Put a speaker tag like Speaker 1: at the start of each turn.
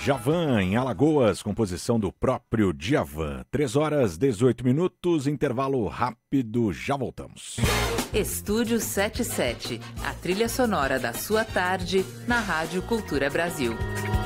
Speaker 1: Djavan, em Alagoas, composição do próprio Djavan. 3h18, intervalo rápido, já voltamos.
Speaker 2: Estúdio 77, a trilha sonora da sua tarde na Rádio Cultura Brasil.